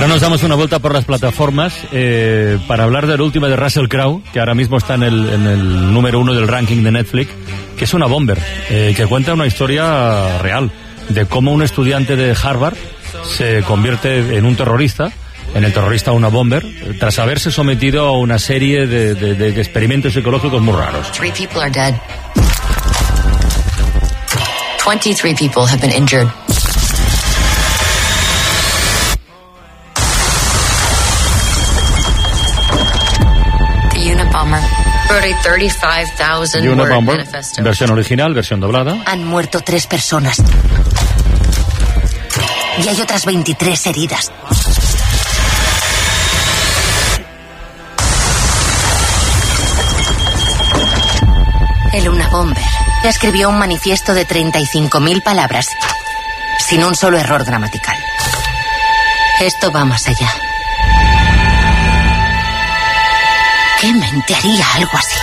Ahora nos damos una vuelta por las plataformas para hablar de la última de Russell Crowe, que ahora mismo está en el número 1 del ranking de Netflix, que es una bomber, que cuenta una historia real de cómo un estudiante de Harvard se convierte en un terrorista, en el terrorista una bomber, tras haberse sometido a una serie de experimentos psicológicos muy raros. 3 people are dead. 23 people have been injured. Unabomber. Wrote a 35,000 word Unabomber, manifesto. versión original, versión doblada. Han muerto 3 personas. Y hay otras 23 heridas. El Unabomber escribió un manifiesto de 35.000 palabras, sin un solo error gramatical. Esto va más allá. ¿Qué mente haría algo así?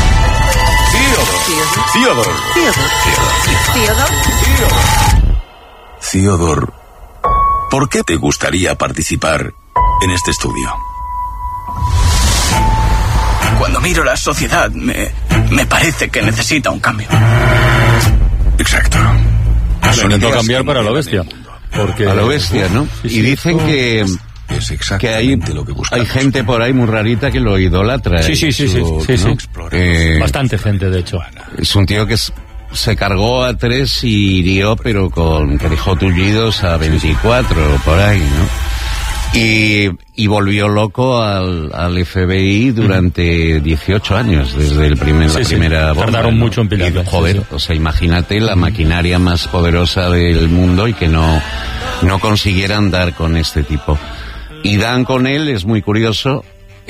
Theodore, ¿por qué te gustaría participar en este estudio? Cuando miro la sociedad, me parece que necesita un cambio. Exacto. Intentó cambiar para lo bestia. Porque a lo bestia, ¿no? Sí, y dicen que es que hay gente por ahí muy rarita que lo idolatra. Sí. Bastante gente, de hecho. Es un tío que se cargó a 3 y hirió, pero que dejó tullidos a 24 por ahí, ¿no? Y volvió loco al FBI durante 18 años, desde la primera bomba. Tardaron mucho en pillarlo. Joder, o sea, imagínate la maquinaria más poderosa del mundo y que no consiguieran dar con este tipo. Y dan con él, es muy curioso,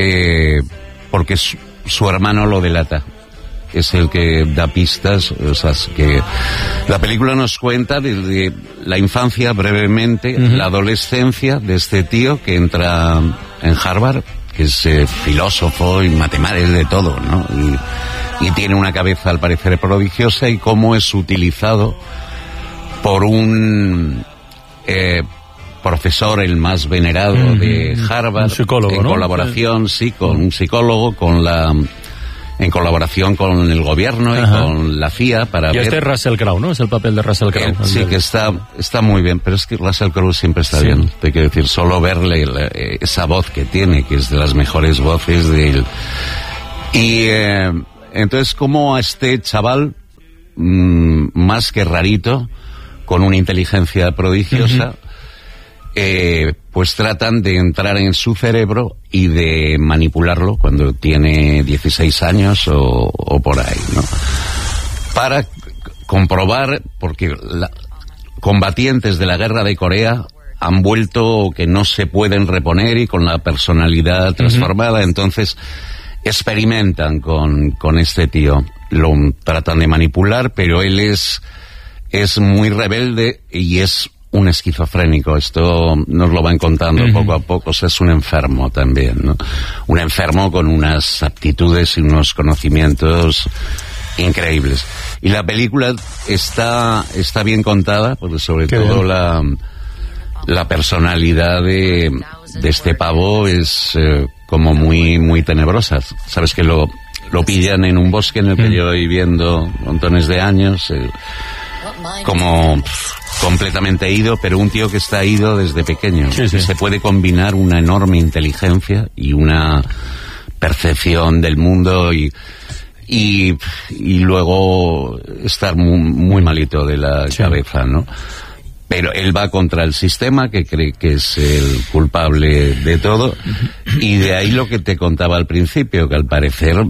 porque su hermano lo delata. Es el que da pistas, o sea, que la película nos cuenta desde la infancia brevemente, la adolescencia de este tío que entra en Harvard, que es filósofo y matemático de todo, ¿no? Y tiene una cabeza al parecer prodigiosa, y cómo es utilizado por un profesor, el más venerado de Harvard, un psicólogo, en ¿no? colaboración, con un psicólogo, en colaboración con el gobierno y con la CIA para ver... Y este es Russell Crowe, ¿no? Es el papel de Russell Crowe. Sí, que está muy bien, pero es que Russell Crowe siempre está bien. Te quiero decir, solo verle esa voz que tiene, que es de las mejores voces de él. Y entonces, como a este chaval, más que rarito, con una inteligencia prodigiosa... pues tratan de entrar en su cerebro y de manipularlo cuando tiene 16 años o por ahí, ¿no? Para comprobar, porque combatientes de la guerra de Corea han vuelto que no se pueden reponer y con la personalidad transformada, entonces experimentan con este tío, lo tratan de manipular, pero él es muy rebelde y es un esquizofrénico. Esto nos lo van contando poco a poco. O sea, es un enfermo también, ¿no? Un enfermo con unas aptitudes y unos conocimientos increíbles. Y la película está bien contada, porque sobre todo la personalidad de este pavo es como muy tenebrosa. Sabes que lo pillan en un bosque en el que lleva viviendo montones de años, como completamente ido, pero un tío que está ido desde pequeño. Se puede combinar una enorme inteligencia y una percepción del mundo y luego estar muy malito de la cabeza, ¿no? Pero él va contra el sistema, que cree que es el culpable de todo, y de ahí lo que te contaba al principio, que al parecer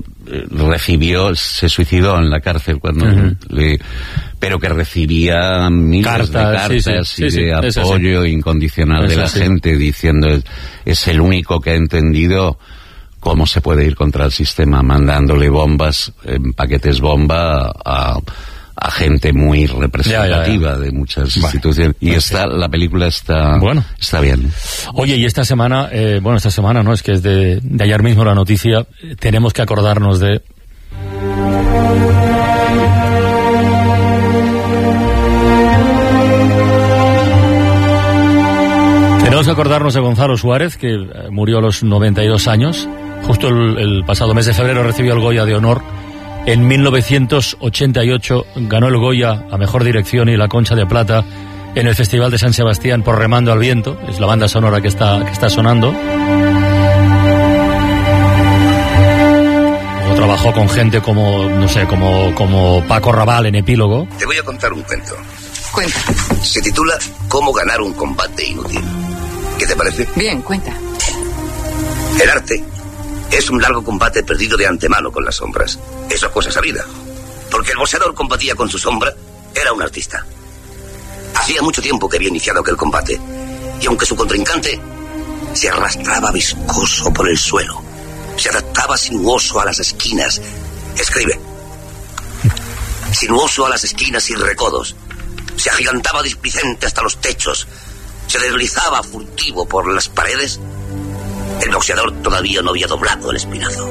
se suicidó en la cárcel cuando pero que recibía miles de cartas y de apoyo incondicional de la gente, diciendo es el único que ha entendido cómo se puede ir contra el sistema, mandándole bombas, paquetes bomba a gente muy representativa de muchas instituciones. Y la película está bien. Oye, y esta semana no, es que es de ayer mismo la noticia, tenemos que acordarnos de... Tenemos que acordarnos de Gonzalo Suárez, que murió a los 92 años. Justo el pasado mes de febrero recibió el Goya de Honor. En 1988 ganó el Goya a Mejor Dirección y la Concha de Plata en el Festival de San Sebastián por Remando al Viento. Es la banda sonora que está sonando. Luego trabajó con gente como Paco Rabanne en Epílogo. Te voy a contar un cuento. Cuenta. Se titula Cómo ganar un combate inútil. ¿Qué te parece? Bien, cuenta. El arte es un largo combate perdido de antemano con las sombras. Eso es cosa sabida. Porque el boxeador combatía con su sombra, era un artista. Hacía mucho tiempo que había iniciado aquel combate. Y aunque su contrincante se arrastraba viscoso por el suelo, se adaptaba sinuoso a las esquinas. Escribe. Sinuoso a las esquinas y recodos. Se agigantaba displicente hasta los techos. Se deslizaba furtivo por las paredes. El boxeador todavía no había doblado el espinazo.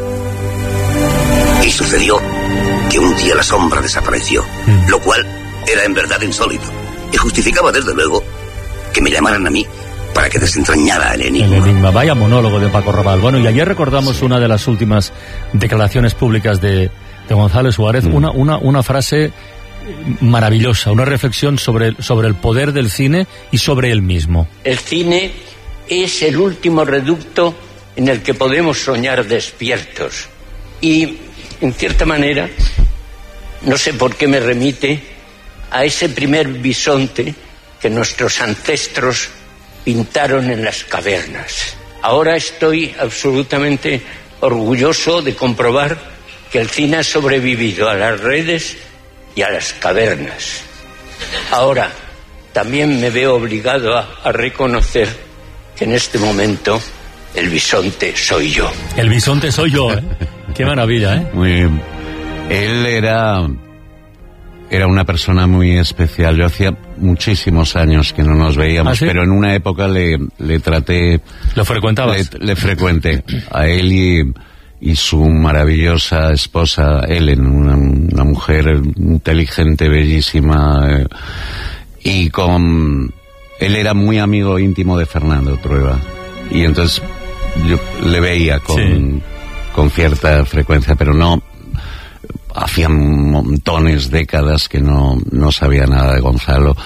Y sucedió que un día la sombra desapareció, lo cual era en verdad insólito. Y justificaba desde luego que me llamaran a mí para que desentrañara el enigma. El enigma, vaya monólogo de Paco Rabanne. Bueno, y ayer recordamos una de las últimas declaraciones públicas de Gonzalo Suárez, una frase maravillosa, una reflexión sobre el poder del cine y sobre él mismo. El cine es el último reducto en el que podemos soñar despiertos. Y, en cierta manera, no sé por qué me remite a ese primer bisonte que nuestros ancestros pintaron en las cavernas. Ahora estoy absolutamente orgulloso de comprobar que el cine ha sobrevivido a las redes y a las cavernas. Ahora, también me veo obligado a reconocer que en este momento el bisonte soy yo. El bisonte soy yo, ¿eh? Qué maravilla, ¿eh? Muy bien. Él era una persona muy especial. Yo hacía muchísimos años que no nos veíamos, ¿Ah, sí? Pero en una época le traté... ¿Lo frecuentabas? Le frecuenté a él y su maravillosa esposa, Ellen, una mujer inteligente, bellísima, y él era muy amigo íntimo de Fernando Trueba, y entonces yo le veía con cierta frecuencia, pero no, hacía montones, décadas que no sabía nada de Gonzalo,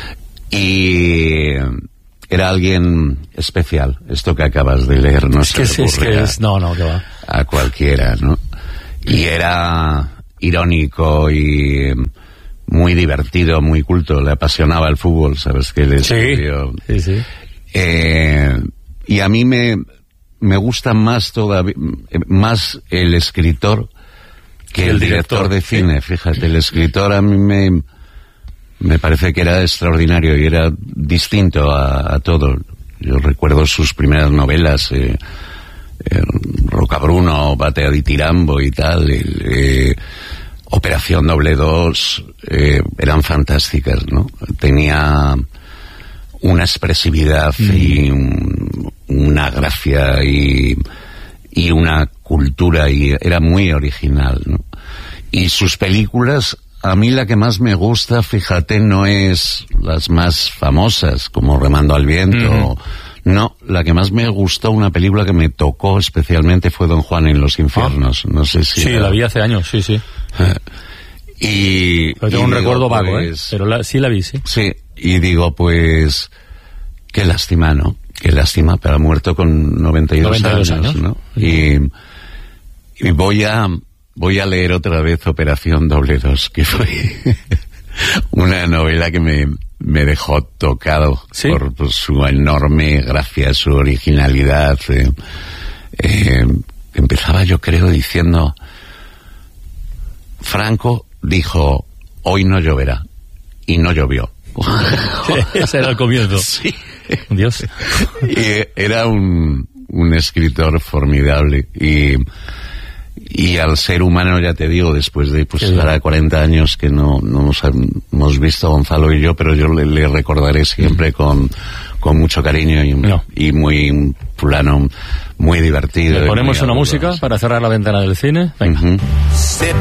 y era alguien especial. Esto que acabas de leer no se le ocurre que va a cualquiera, ¿no? Y era irónico y muy divertido, muy culto. Le apasionaba el fútbol, ¿sabes? Que le estudió. Sí. Y a mí me gusta más todavía, más el escritor que el director de cine. Fíjate, el escritor a mí me parece que era extraordinario y era distinto a todo. Yo recuerdo sus primeras novelas, Rocabruno, Batea di Tirambo y tal, Operación Doble 2, eran fantásticas, ¿no? Tenía una expresividad y una gracia y una cultura, y era muy original, ¿no? Y sus películas, a mí la que más me gusta, fíjate, no es las más famosas, como Remando al Viento. No, la que más me gustó, una película que me tocó especialmente, fue Don Juan en los infiernos. No sé si... Sí, la vi hace años, sí. Pero tengo un recuerdo vago, pues, pero sí la vi, sí. Sí, y digo, pues, qué lástima, ¿no? Qué lástima, pero ha muerto con 92 años, ¿no? Y voy a leer otra vez Operación Doble 2, que fue una novela que me dejó tocado, ¿sí? por su enorme gracia, su originalidad. Empezaba, yo creo, diciendo: Franco dijo, hoy no lloverá, y no llovió. Ese era el comienzo. Sí. Dios. Y era un escritor formidable, y al ser humano, ya te digo, después de ahora 40 años que no nos hemos visto, Gonzalo y yo, pero yo le recordaré siempre con mucho cariño y muy fulano, muy divertido. ¿Le ponemos una música para cerrar la ventana del cine? Venga.